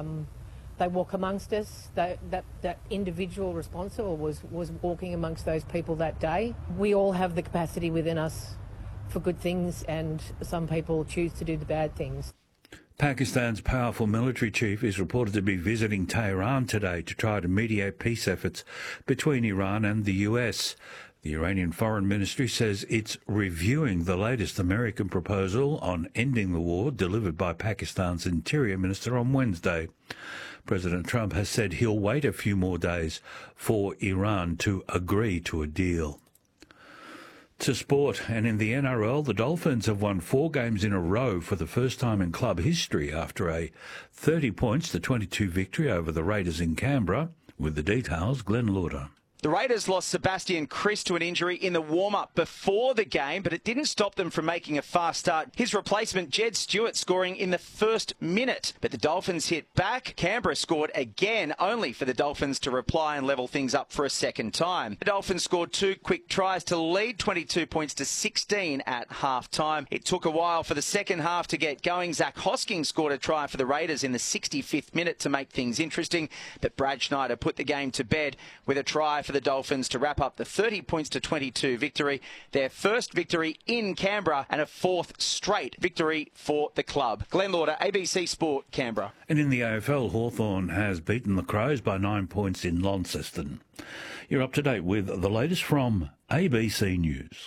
they walk amongst us. That individual responsible was walking amongst those people that day. We all have the capacity within us for good things, and some people choose to do the bad things. Pakistan's powerful military chief is reported to be visiting Tehran today to try to mediate peace efforts between Iran and the US. The Iranian Foreign Ministry says it's reviewing the latest American proposal on ending the war delivered by Pakistan's Interior Minister on Wednesday. President Trump has said he'll wait a few more days for Iran to agree to a deal. To sport, and in the NRL, the Dolphins have won 4 games in a row for the first time in club history after a 30-22 victory over the Raiders in Canberra. With the details, Glenn Lauder. The Raiders lost Sebastian Kris to an injury in the warm-up before the game, but it didn't stop them from making a fast start. His replacement, Jed Stewart, scoring in the first minute. But the Dolphins hit back. Canberra scored again, only for the Dolphins to reply and level things up for a second time. The Dolphins scored 2 quick tries to lead 22 points to 16 at half-time. It took a while for the second half to get going. Zach Hosking scored a try for the Raiders in the 65th minute to make things interesting, but Brad Schneider put the game to bed with a try for the Dolphins to wrap up the 30-22 victory, their first victory in Canberra and a 4th straight victory for the club. Glenn Lauder, ABC Sport, Canberra. And in the AFL, Hawthorn has beaten the Crows by 9 points in Launceston. You're up to date with the latest from ABC News.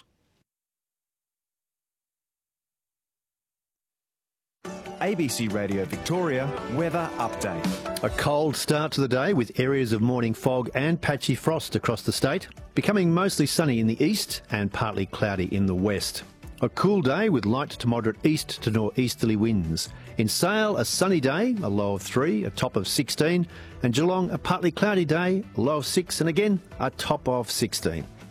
ABC Radio Victoria weather update. A cold start to the day with areas of morning fog and patchy frost across the state, becoming mostly sunny in the east and partly cloudy in the west. A cool day with light to moderate east to northeasterly winds. In Sale, a sunny day, a low of 3, a top of 16, and Geelong, a partly cloudy day, a low of 6, and again, a top of 16.